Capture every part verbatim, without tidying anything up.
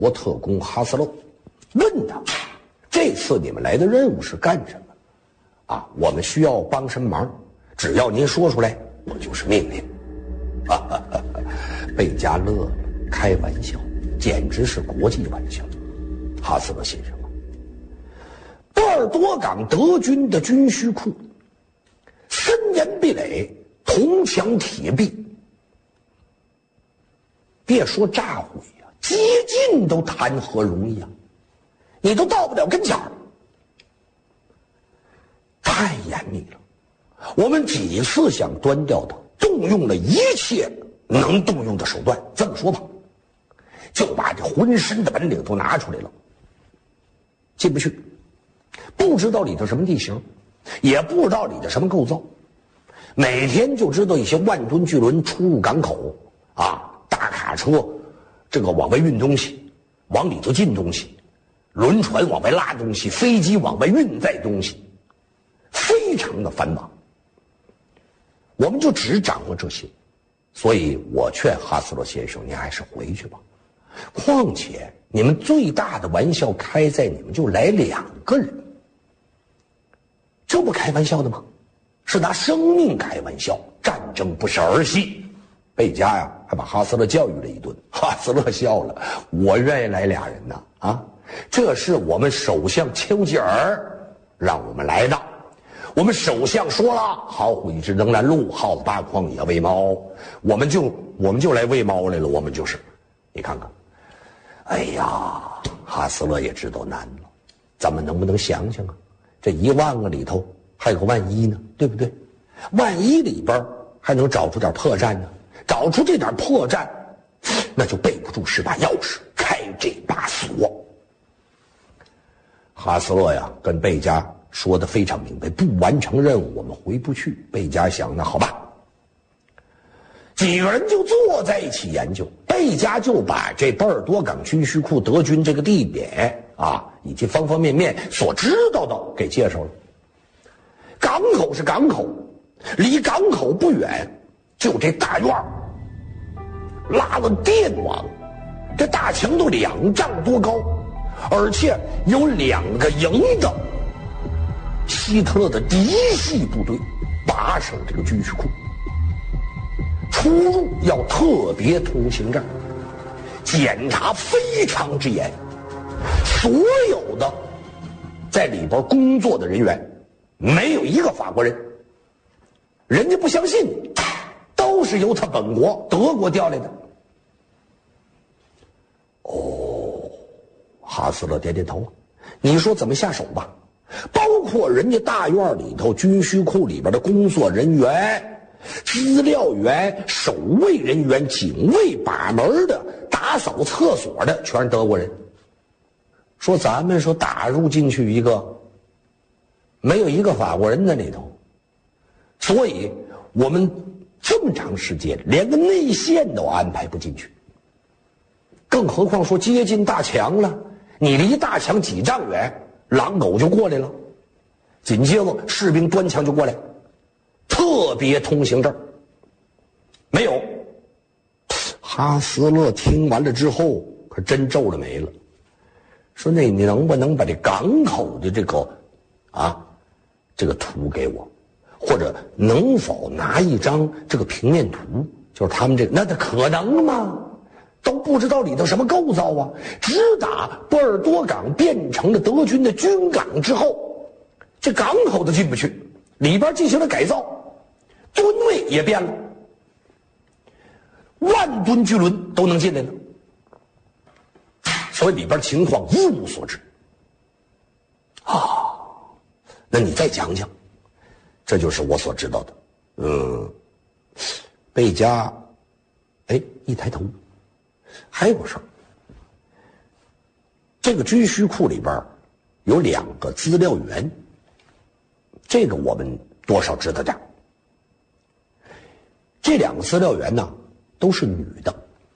我特工哈斯勒，问他这次你们来的任务是干什么？啊，我们需要帮什么忙？只要您说出来，我就是命令。哈哈哈！贝加乐了，开玩笑，简直是国际玩笑。哈斯勒先生啊，波尔多港德军的军需库，森严壁垒，铜墙铁壁，别说炸毁呀、啊，接近都谈何容易啊！你都到不了跟前儿，太严密了。我们几次想端掉它，动用了一切能动用的手段。这么说吧，就把这浑身的本领都拿出来了，进不去，不知道里头什么地形，也不知道里头什么构造，每天就知道一些万吨巨轮出入港口啊，大卡车这个往外运东西，往里头进东西，轮船往外拉东西，飞机往外运载东西，非常的繁忙。我们就只掌握这些，所以我劝哈斯洛先生，你还是回去吧。况且你们最大的玩笑开在你们就来两个人，这不开玩笑的吗？是拿生命开玩笑，战争不是儿戏。贝加呀，还把哈斯勒教育了一顿。哈斯勒笑了，我愿意来俩人呐，啊，这是我们首相丘吉尔让我们来的。我们首相说了，好虎一只能拦路，耗子扒筐也要喂猫，我们就我们就来喂猫来了，我们就是，你看看，哎呀，哈斯勒也知道难了，咱们能不能想想啊？这一万个里头还有个万一呢，对不对？万一里边还能找出点破绽呢，找出这点破绽，那就备不住是把钥匙开这把锁。哈斯勒呀，跟贝加说得非常明白，不完成任务我们回不去。贝加想，那好吧，几个人就坐在一起研究。贝加就把这波尔多港军需库德军这个地点啊，以及方方面面所知道的给介绍了。港口是港口，离港口不远就这大院，拉了电网，这大墙都两丈多高，而且有两个营的希特勒的嫡系部队把守这个军需库，出入要特别通行证，检查非常之严，所有的在里边工作的人员没有一个法国人，人家不相信你，都是由他本国德国调来的。哦，哈斯勒点点头，你说怎么下手吧？包括人家大院里头军需库里边的工作人员、资料员、守卫人员、警卫、把门的、打扫厕所的，全是德国人。说咱们说打入进去一个，没有一个法国人在里头，所以我们这么长时间连个内线都安排不进去，更何况说接近大墙了，你离大墙几丈远，狼狗就过来了，紧接着士兵端枪就过来，特别通行证没有。哈斯勒听完了之后可真皱了眉了，说那你能不能把这港口的这个啊这个图给我，或者能否拿一张这个平面图，就是他们这个，那可能吗？都不知道里头什么构造啊！直打波尔多港变成了德军的军港之后，这港口都进不去，里边进行了改造，吨位也变了，万吨巨轮都能进来了，所以里边情况一无所知。啊，那你再讲讲，这就是我所知道的。嗯，贝加，哎，一抬头。还有个事儿，这个军需库里边有两个资料员，这个我们多少知道点。这两个资料员呢都是女的，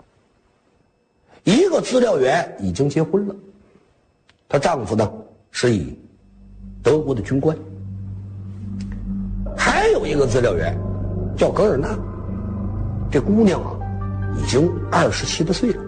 一个资料员已经结婚了，她丈夫呢是以德国的军官，还有一个资料员叫格尔纳，这姑娘啊已经二十七八岁了。